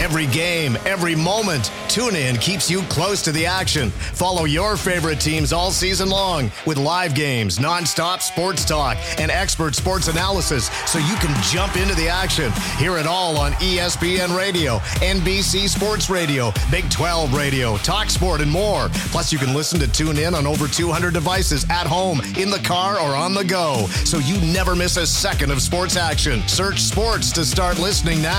Every game, every moment, TuneIn keeps you close to the action. Follow your favorite teams all season long with live games, nonstop sports talk, and expert sports analysis so you can jump into the action. Hear it all on ESPN Radio, NBC Sports Radio, Big 12 Radio, TalkSport, and more. Plus, you can listen to TuneIn on over 200 devices at home, in the car, or on the go, so you never miss a second of sports action. Search sports to start listening now.